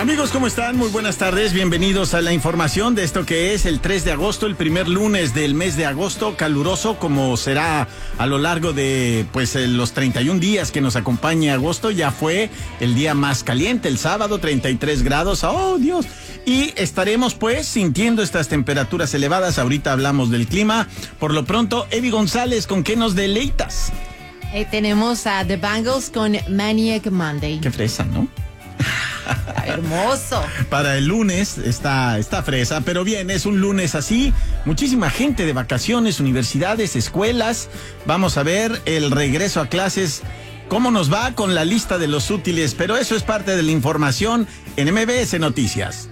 Amigos, ¿cómo están? Muy buenas tardes, bienvenidos a la información de esto que es el 3 de agosto, el primer lunes del mes de agosto, caluroso como será a lo largo de los 31 días que nos acompaña agosto. Ya fue el día más caliente, el sábado, 33 grados, ¡oh Dios! Y estaremos sintiendo estas temperaturas elevadas. Ahorita hablamos del clima. Por lo pronto, Evi González, ¿con qué nos deleitas? Tenemos a The Bangles con Maniac Monday. Qué fresa, ¿no? Hermoso. Para el lunes está fresa, pero bien, es un lunes así, muchísima gente de vacaciones, universidades, escuelas. Vamos a ver el regreso a clases, cómo nos va con la lista de los útiles, pero eso es parte de la información en MBS Noticias.